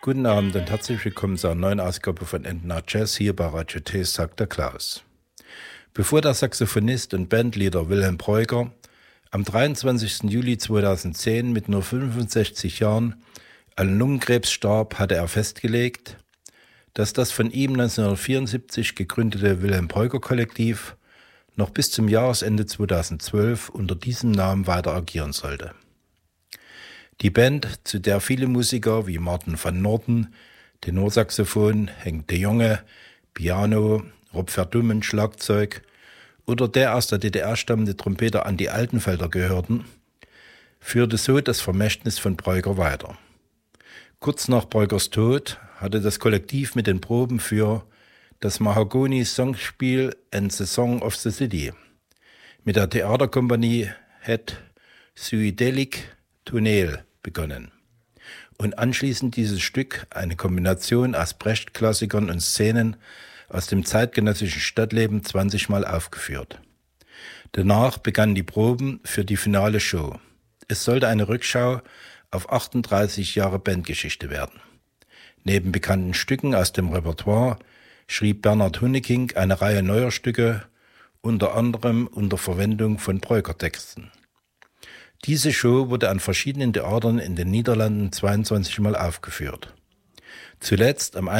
Guten Abend und herzlich willkommen zur neuen Ausgabe von Entner Jazz hier bei Radio T, sagt der Klaus. Bevor der Saxophonist und Bandleader Wilhelm Breuger am 23. Juli 2010 mit nur 65 Jahren an Lungenkrebs starb, hatte er festgelegt, dass das von ihm 1974 gegründete Wilhelm Breuger Kollektiv noch bis zum Jahresende 2012 unter diesem Namen weiter agieren sollte. Die Band, zu der viele Musiker wie Martin van Norden, Tenorsaxophon, Henk de Jonge, Piano, Rob Verdummen, Schlagzeug oder der aus der DDR stammende Trompeter Andi Altenfelder gehörten, führte so das Vermächtnis von Breuger weiter. Kurz nach Breugers Tod hatte das Kollektiv mit den Proben für das Mahagoni-Songspiel and the Song of the City mit der Theaterkompanie Het Suidelic Toneel begonnen und anschließend dieses Stück, eine Kombination aus Brecht-Klassikern und Szenen aus dem zeitgenössischen Stadtleben, 20 Mal aufgeführt. Danach begannen die Proben für die finale Show. Es sollte eine Rückschau auf 38 Jahre Bandgeschichte werden. Neben bekannten Stücken aus dem Repertoire schrieb Bernhard Huneking eine Reihe neuer Stücke, unter anderem unter Verwendung von Breuger-Texten. Diese Show wurde an verschiedenen Theatern in den Niederlanden 22 Mal aufgeführt. Zuletzt am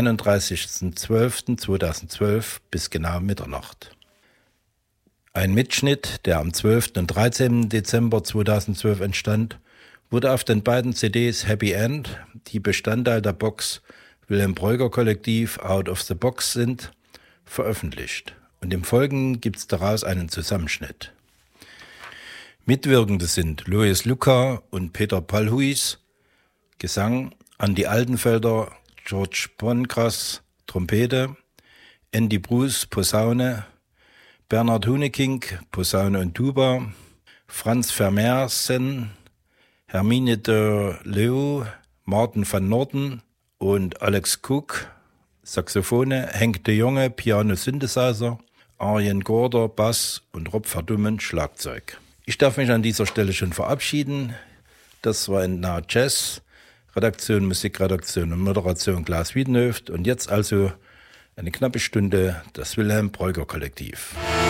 31.12.2012 bis genau Mitternacht. Ein Mitschnitt, der am 12. und 13. Dezember 2012 entstand, wurde auf den beiden CDs Happy End, die Bestandteil der Box Wilhelm Breuger Kollektiv Out of the Box sind, veröffentlicht. Und im Folgenden gibt es daraus einen Zusammenschnitt. Mitwirkende sind Lois Luca und Peter Palhuis, Gesang, Andi Altenfelder, George Poncras, Trompete, Andy Bruce, Posaune, Bernhard Huneking, Posaune und Tuba, Franz Vermeersen, Hermine de Leeuw, Martin van Norden und Alex Cook, Saxophone, Henk de Jonge, Piano Synthesizer, Arjen Gorder, Bass und Rob Verdummen, Schlagzeug. Ich darf mich an dieser Stelle schon verabschieden. Das war Entner Jazz, Redaktion, Musikredaktion und Moderation Klaus Wiedenhöft und jetzt also eine knappe Stunde das Wilhelm Breuger Kollektiv.